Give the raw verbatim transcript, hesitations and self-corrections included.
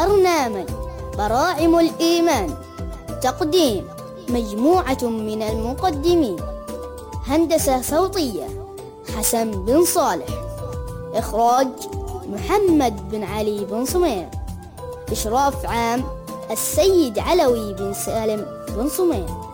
برنامج براعم الإيمان. تقديم مجموعة من المقدمين. هندسة صوتية حسن بن صالح. إخراج محمد بن علي بن صمير. إشراف عام السيد علوي بن سالم بن صمير.